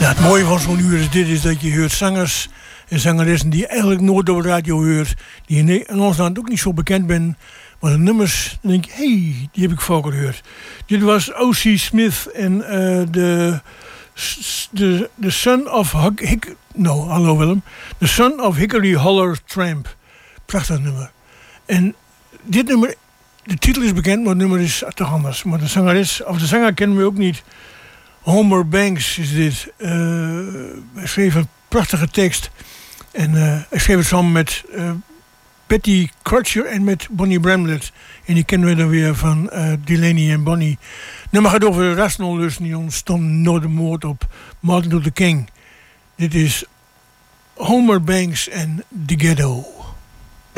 Ja, het mooie van zo'n uur is dit, is dat je hoort zangers en zangeressen die je eigenlijk nooit op de radio hoort, die in ons land ook niet zo bekend zijn, maar de nummers, dan denk je, hey, die heb ik vaker gehoord. Dit was O.C. Smith en de Son of hallo Willem. The Son of Hickory Holler Tramp. Prachtig nummer. En dit nummer, de titel is bekend, maar het nummer is toch anders. Maar de zangeres, of de zanger kennen we ook niet. Homer Banks is dit. Hij schreef een prachtige tekst. En hij schreef het samen met Betty Crutcher en met Bonnie Bramlett. En die kennen we dan weer van Delaney en Bonnie. Nummer gaat over de rassenonlust die ontstond na de moord op Martin Luther King. Dit is Homer Banks en The Ghetto.